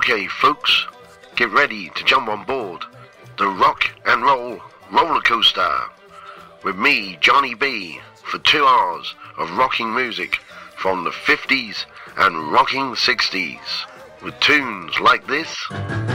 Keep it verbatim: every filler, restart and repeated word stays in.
Okay, folks, get ready to jump on board the rock and roll roller coaster with me, Johnny B, for two hours of rocking music from the fifties and rocking sixties with tunes like this.